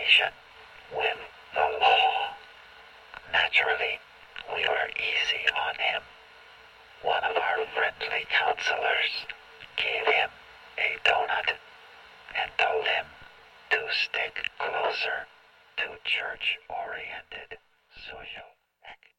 conversation with the law. Naturally, we were easy on him. One of our friendly counselors gave him a donut and told him to stick closer to church-oriented social activities.